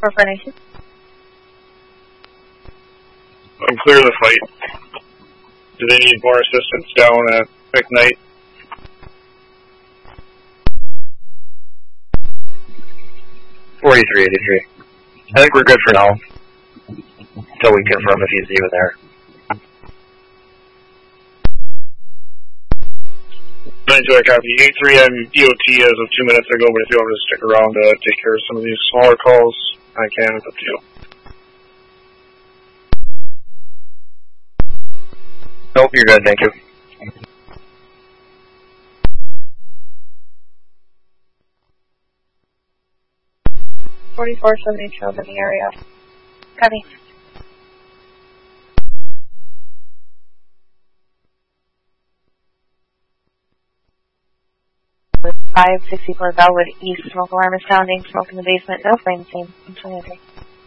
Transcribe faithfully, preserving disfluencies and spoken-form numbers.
four four nine two. I'm clear of the fight. Do they need more assistance down at McKnight? forty-three eighty-three. I think we're good for now. Until we confirm if he's even there. nine two, I copy. eight three, I'm E O T as of two minutes ago, but if you want me to stick around to take care of some of these smaller calls, I can. It's up to you. Nope, you're good, thank you. forty-four seventy trails in the area. Copy. five sixty-four Bellwood East, smoke alarm is sounding, smoke in the basement, no flame scene. I'm trying to